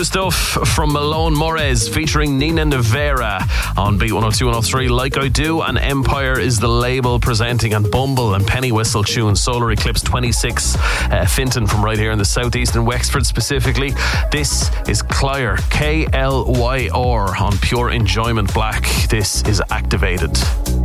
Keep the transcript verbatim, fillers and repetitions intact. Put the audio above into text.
New stuff from Malone Morez featuring Nina Nevera on Beat one oh two one oh three. Like I Do and Empire is the label presenting, and Bumble and Penny Whistle tune Solar Eclipse twenty-six. Uh, Finton from right here in the southeast in Wexford specifically. This is Clyer, K L Y R on Pure Enjoyment Black. This is Activated.